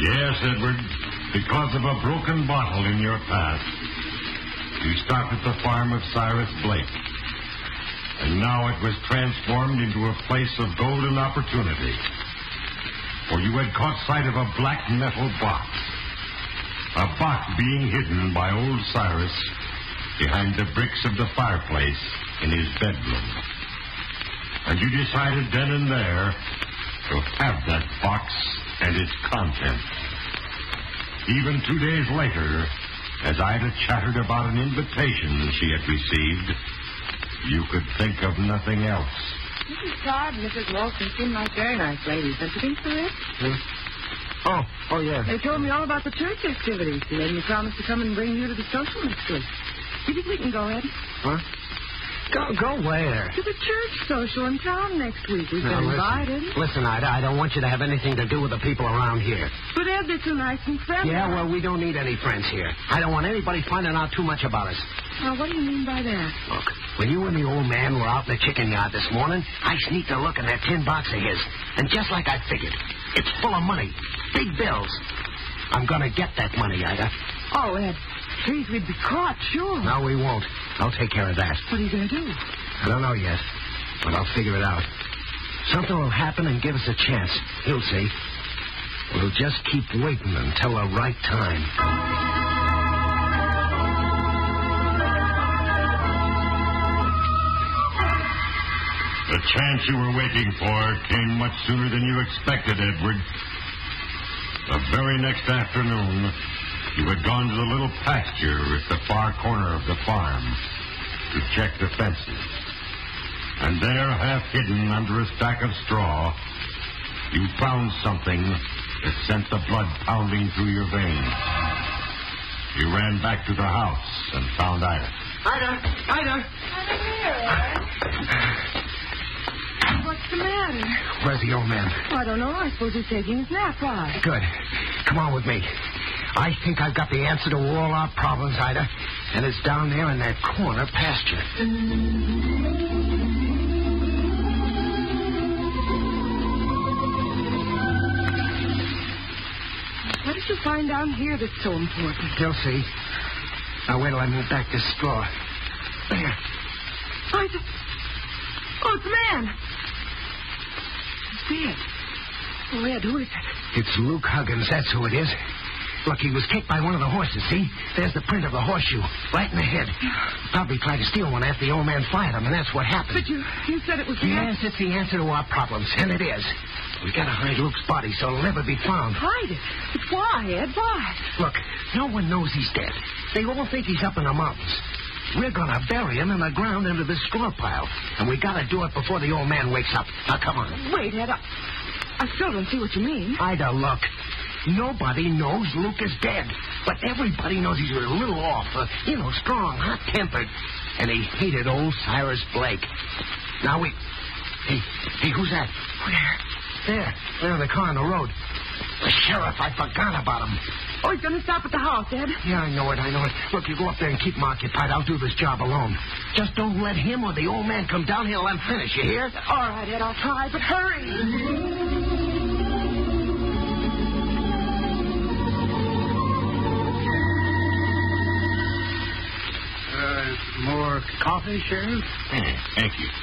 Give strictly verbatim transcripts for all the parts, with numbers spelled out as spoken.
Yes, Edward. Because of a broken bottle in your past, you stopped at the farm of Cyrus Blake. And now it was transformed into a place of golden opportunity. For you had caught sight of a black metal box. A box being hidden by old Cyrus behind the bricks of the fireplace in his bedroom. And you decided then and there to have that box and its contents. Even two days later, as Ida chattered about an invitation she had received, you could think of nothing else. Missus Todd and Missus Wilson seem like very nice ladies, don't you think so, Ed? Hmm? Oh, oh, yeah. They told me all about the church activities. They made me promise to come and bring you to the social next week. You think we can go, Ed? Huh? Go, go where? To the church social in town next week. We've Now, been listen. invited. Listen, Ida, I don't want you to have anything to do with the people around here. But, Ed, they're too nice and friendly. Yeah, well, we don't need any friends here. I don't want anybody finding out too much about us. Now, what do you mean by that? Look, when you and the old man were out in the chicken yard this morning, I sneaked a look in that tin box of his. And just like I figured, it's full of money. Big bills. I'm going to get that money, Ida. Oh, Ed, please, we'd be caught, sure. No, we won't. I'll take care of that. What are you going to do? I don't know yet, but I'll figure it out. Something will happen and give us a chance. You'll see. We'll just keep waiting until the right time. The chance you were waiting for came much sooner than you expected, Edward. The very next afternoon, you had gone to the little pasture at the far corner of the farm to check the fences. And there, half hidden under a stack of straw, you found something that sent the blood pounding through your veins. You ran back to the house and found Ida. Ida! Ida! What's the matter? Where's the old man? Oh, I don't know. I suppose he's taking his nap. Why? Good. Come on with me. I think I've got the answer to all our problems, Ida. And it's down there in that corner pasture. What did you find down here that's so important? You'll see. Now, wait till I move back this straw. There. Oh, it's a... Oh, it's a man. He's dead. Oh, Ed, who is it? It's Luke Huggins. That's who it is. Look, he was kicked by one of the horses, see? There's the print of the horseshoe, right in the head. Probably tried to steal one after the old man fired him, and that's what happened. But you you said it was the Yes, it's the answer to our problems, and it is. We gotta hide Luke's body so it'll never be found. Hide it? But why, Ed? Why? Look, no one knows he's dead. They all think he's up in the mountains. We're gonna bury him in the ground under this straw pile, and we gotta do it before the old man wakes up. Now, come on. Wait, Ed, I, I still don't see what you mean. Ida, look. Nobody knows Luke is dead, but everybody knows he's a little off. Uh, you know, strong, hot-tempered. And he hated old Cyrus Blake. Now, we... Hey, hey, who's that? Where? There. There in the car on the road. The sheriff. I forgot about him. Oh, he's going to stop at the house, Ed. Yeah, I know it, I know it. Look, you go up there and keep him occupied. I'll do this job alone. Just don't let him or the old man come down here and finish, you hear? All right, Ed, I'll try, but hurry. More coffee, Sheriff? Yeah, thank you.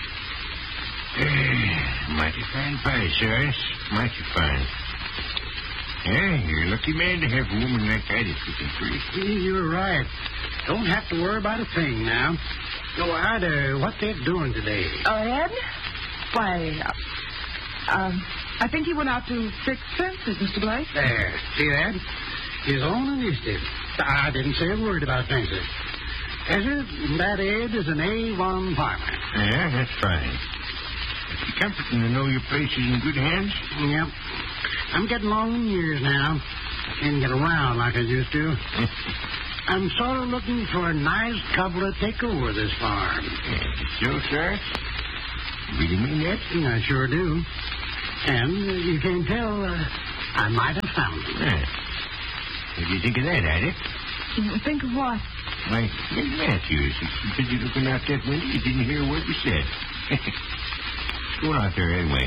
Uh, mighty fine pie, Cyrus. Mighty fine. Yeah, you're a lucky man to have a woman like that if you can for you. You're right. Don't have to worry about a thing now. No, Ida, what they doing today? Uh, Ed? Why, uh, um, I think he went out to fix fences, Mister Blake. There. See that? His own initiative. I didn't say a word about fences. Ezra, that Ed is an A one farmer. Yeah, that's fine. It's comforting to know your place is in good hands. Yep. I'm getting long in years now. Can't get around like I used to. I'm sort of looking for a nice couple to take over this farm. Yeah, so, sir? You really mean that? I sure do. And uh, you can tell uh, I might have found them. Yeah. What do you think of that, Ida? Think of what? Why, Miss Matthews, you said you looking out that window. You didn't hear a word you said. What's going out there anyway?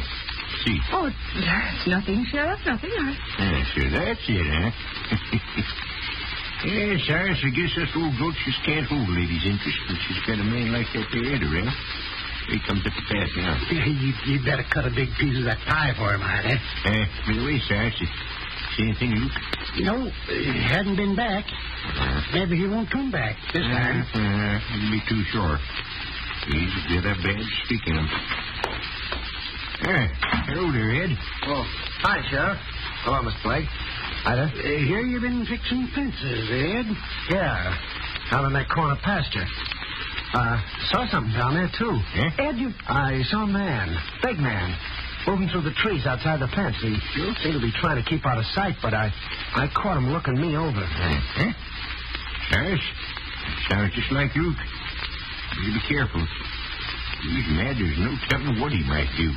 See. Oh, it's nothing, Sheriff, nothing. I... Yeah, sure, that's it, huh? Yeah, Cyrus, I guess this old goat just can't hold ladies' interest when she's got a man like that there to her. He comes up to pass now. Yeah, you, you'd better cut a big piece of that pie for him, Ida. Uh, by the way, Cyrus, you see anything, Luke? No, he hadn't been back. Uh, Maybe he won't come back this uh, time. Uh, wouldn't be too sure. He's got a bad streak in him. Hey, hello there, Ed. Oh, hi, Sheriff. Hello, Mister Blake. Ida? Uh, here you've been fixing fences, Ed. Yeah, out in that corner pasture. Uh, saw something down there, too. Eh? Ed, you... I saw a man, big man, moving through the trees outside the fence. He seemed to be trying to keep out of sight, but I, I caught him looking me over. Uh-huh. Cyrus, sounds just like Luke. You be careful. He's mad. There's no telling what he might do.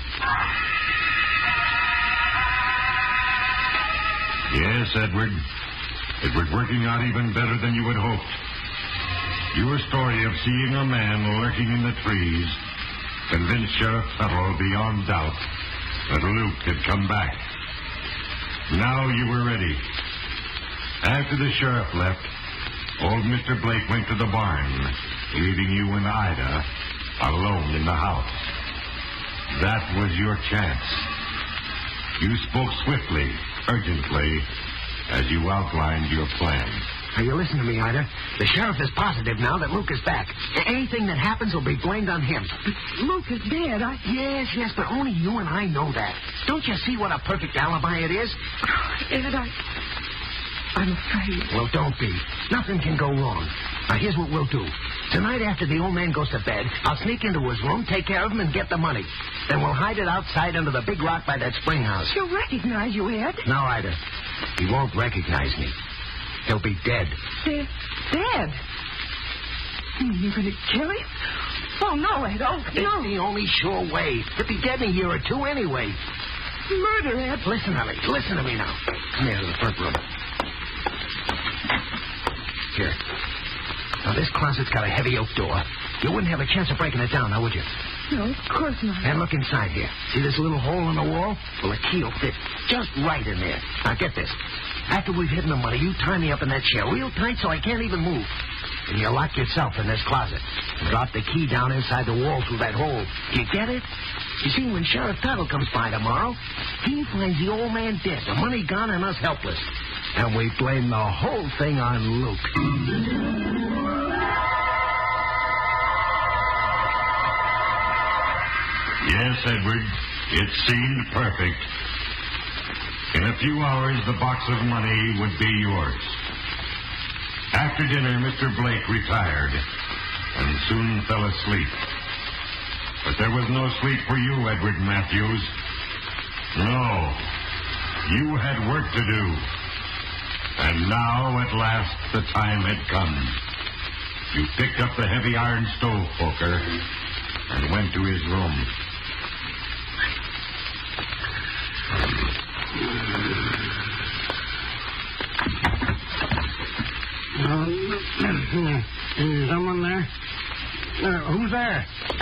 Yes, Edward. It was working out even better than you had hoped. Your story of seeing a man lurking in the trees convinced Sheriff Tuttle beyond doubt that Luke had come back. Now you were ready. After the sheriff left, old Mister Blake went to the barn, leaving you and Ida alone in the house. That was your chance. You spoke swiftly, urgently, as you outlined your plan. Now, you listen to me, Ida. The sheriff is positive now that Luke is back. Anything that happens will be blamed on him. Luke is dead. I... Yes, yes, but only you and I know that. Don't you see what a perfect alibi it is? Ed, I... I'm afraid. Well, don't be. Nothing can go wrong. Now, here's what we'll do. Tonight, after the old man goes to bed, I'll sneak into his room, take care of him, and get the money. Then we'll hide it outside under the big rock by that spring house. He'll recognize you, Ed. No, Ida. He won't recognize me. He'll be dead. Dead? Dead? You're going to kill him? Oh, no, Ed. Oh, It's no. the only sure way. He'll be dead in a year or two anyway. Murder, Ed. Listen to me. Listen to me now. Come here to the front room. Here. Now, this closet's got a heavy oak door. You wouldn't have a chance of breaking it down, now, would you? No, of course not. And look inside here. See this little hole in the wall? Well, a key will fit just right in there. Now, get this. After we've hidden the money, you tie me up in that chair real tight so I can't even move. And you lock yourself in this closet. And drop the key down inside the wall through that hole. You get it? You see, when Sheriff Tuttle comes by tomorrow, he finds the old man dead, the money gone, and us helpless. And we blame the whole thing on Luke. Yes, Edward, it seemed perfect. In a few hours, the box of money would be yours. After dinner, Mister Blake retired and soon fell asleep. But there was no sleep for you, Edward Matthews. No. You had work to do. And now, at last, the time had come. You picked up the heavy iron stove poker and went to his room. Um, is someone there? Uh, who's there?